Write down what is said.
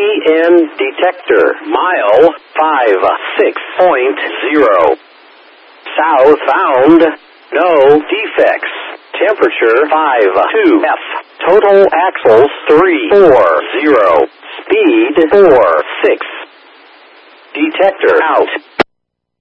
PN detector. Mile 56.0. Southbound. No defects. Temperature 52F. Total axles 340. Speed 46. Detector out.